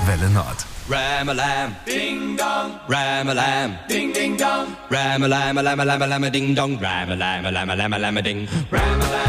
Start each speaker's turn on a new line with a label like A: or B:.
A: Welle Nord.
B: Ram-a-lam, ding-dong, ram-a-lam, ding-ding-dong, ram-a-lam-a-lam-a-lam-a-ding-dong, ram-a-lam-a-lam-a-lam-a-lam-a-ding, ram-a-lam.